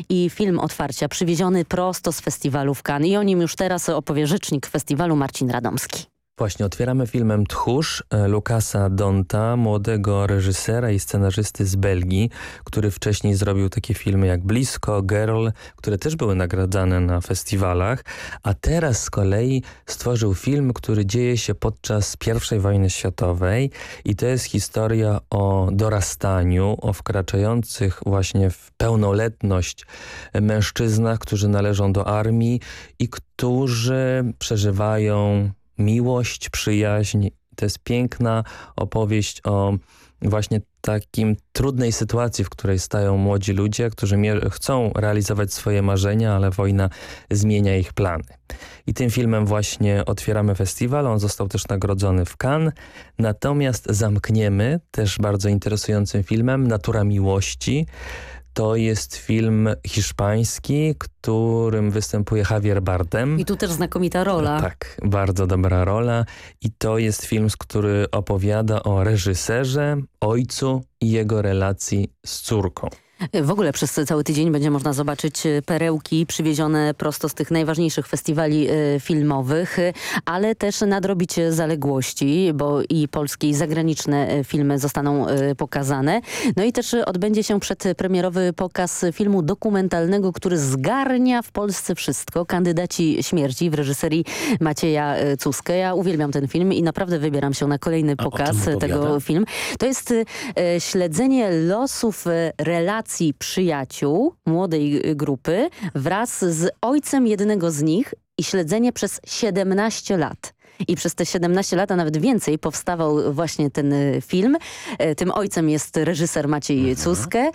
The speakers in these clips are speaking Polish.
i film otwarcia przywieziony prosto z festiwalu w Cannes i o nim już teraz opowie rzecznik festiwalu Marcin Radomski. Właśnie otwieramy filmem Tchórz Lukasa Donta, młodego reżysera i scenarzysty z Belgii, który wcześniej zrobił takie filmy jak Blisko, Girl, które też były nagradzane na festiwalach, a teraz z kolei stworzył film, który dzieje się podczas I wojny światowej i to jest historia o dorastaniu, o wkraczających właśnie w pełnoletność mężczyznach, którzy należą do armii i którzy przeżywają miłość, przyjaźń. To jest piękna opowieść o właśnie takim trudnej sytuacji, w której stają młodzi ludzie, którzy chcą realizować swoje marzenia, ale wojna zmienia ich plany. I tym filmem właśnie otwieramy festiwal. On został też nagrodzony w Cannes. Natomiast zamkniemy też bardzo interesującym filmem Natura miłości. To jest film hiszpański, którym występuje Javier Bardem. I tu też znakomita rola. Tak, bardzo dobra rola. I to jest film, który opowiada o reżyserze, ojcu i jego relacji z córką. W ogóle przez cały tydzień będzie można zobaczyć perełki przywiezione prosto z tych najważniejszych festiwali filmowych, ale też nadrobić zaległości, bo i polskie i zagraniczne filmy zostaną pokazane. No i też odbędzie się przedpremierowy pokaz filmu dokumentalnego, który zgarnia w Polsce wszystko. Kandydaci śmierci w reżyserii Macieja Cuskę. Ja uwielbiam ten film i naprawdę wybieram się na kolejny pokaz tego filmu. To jest śledzenie losów relacji przyjaciół młodej grupy wraz z ojcem jednego z nich i śledzenie przez 17 lat. I przez te 17 lat, a nawet więcej, powstawał właśnie ten film. Tym ojcem jest reżyser Maciej Cuskę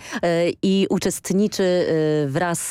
i uczestniczy wraz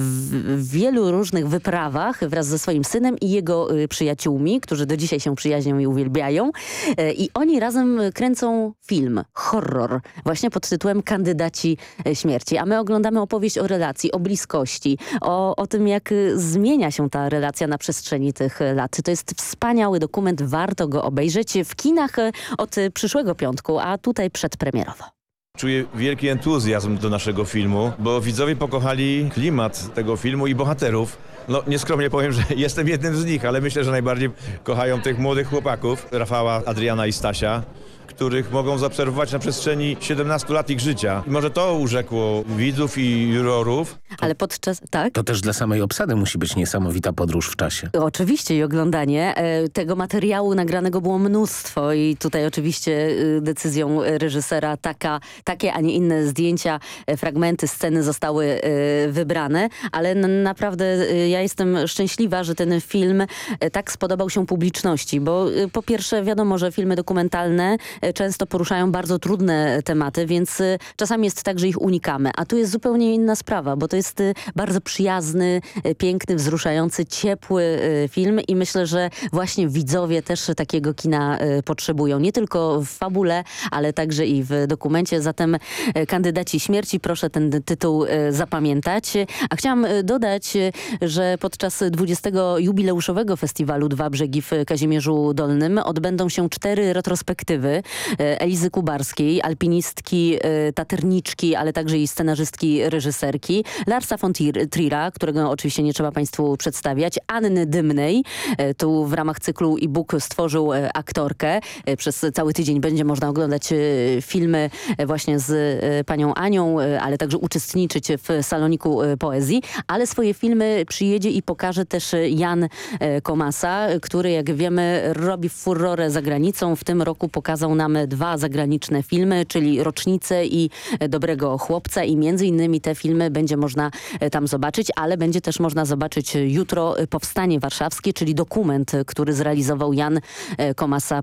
w wielu różnych wyprawach wraz ze swoim synem i jego przyjaciółmi, którzy do dzisiaj się przyjaźnią i uwielbiają. I oni razem kręcą film, horror, właśnie pod tytułem Kandydaci śmierci. A my oglądamy opowieść o relacji, o bliskości, o tym, jak zmienia się ta relacja na przestrzeni tych lat. To jest wspaniały dokument, warto go obejrzeć w kinach od przyszłego piątku, a tutaj przedpremierowo. Czuję wielki entuzjazm do naszego filmu, bo widzowie pokochali klimat tego filmu i bohaterów. No nieskromnie powiem, że jestem jednym z nich, ale myślę, że najbardziej kochają tych młodych chłopaków, Rafała, Adriana i Stasia, których mogą zaobserwować na przestrzeni 17 lat ich życia. I może to urzekło widzów i jurorów. Ale podczas... Tak? To też dla samej obsady musi być niesamowita podróż w czasie. Oczywiście i oglądanie. Tego materiału nagranego było mnóstwo i tutaj oczywiście decyzją reżysera takie, a nie inne zdjęcia, fragmenty, sceny zostały wybrane, ale naprawdę ja jestem szczęśliwa, że ten film tak spodobał się publiczności, bo po pierwsze wiadomo, że filmy dokumentalne często poruszają bardzo trudne tematy, więc czasami jest tak, że ich unikamy. A tu jest zupełnie inna sprawa, bo to jest bardzo przyjazny, piękny, wzruszający, ciepły film i myślę, że właśnie widzowie też takiego kina potrzebują. Nie tylko w fabule, ale także i w dokumencie. Zatem Kandydaci śmierci, proszę ten tytuł zapamiętać. A chciałam dodać, że podczas 20. jubileuszowego festiwalu Dwa Brzegi w Kazimierzu Dolnym odbędą się 4 retrospektywy Elizy Kubarskiej, alpinistki, taterniczki, ale także i scenarzystki, reżyserki, Larsa von Trier'a, którego oczywiście nie trzeba Państwu przedstawiać, Anny Dymnej. Tu w ramach cyklu e-book stworzył aktorkę. Przez cały tydzień będzie można oglądać filmy właśnie z panią Anią, ale także uczestniczyć w saloniku poezji, ale swoje filmy przyjedzie i pokaże też Jan Komasa, który jak wiemy robi furorę za granicą. W tym roku pokazał nam 2 zagraniczne filmy, czyli Rocznicę i Dobrego chłopca i między innymi te filmy będzie można tam zobaczyć, ale będzie też można zobaczyć jutro Powstanie Warszawskie, czyli dokument, który zrealizował Jan Komasa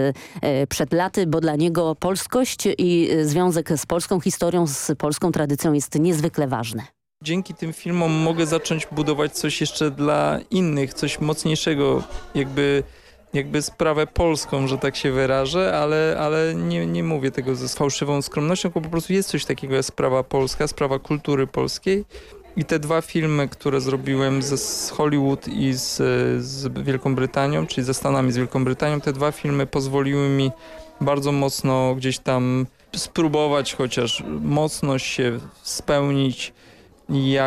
przed laty, bo dla niego polskość i związek z polską historią, z polską tradycją jest niezwykle ważny. Dzięki tym filmom mogę zacząć budować coś jeszcze dla innych, coś mocniejszego, jakby sprawę polską, że tak się wyrażę, ale nie mówię tego ze fałszywą skromnością, bo po prostu jest coś takiego jak sprawa polska, sprawa kultury polskiej. I te 2 filmy, które zrobiłem z Hollywood i z Wielką Brytanią, czyli ze Stanami, z Wielką Brytanią, te 2 filmy pozwoliły mi bardzo mocno gdzieś tam spróbować chociaż mocno się spełnić